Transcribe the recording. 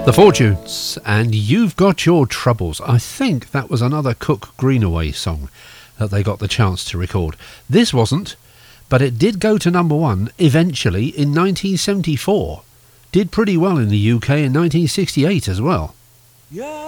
The Fortunes, and You've Got Your Troubles. I think that was another Cook Greenaway song that they got the chance to record. This wasn't, but it did go to number one eventually in 1974. Did pretty well in the UK in 1968 as well. Yeah.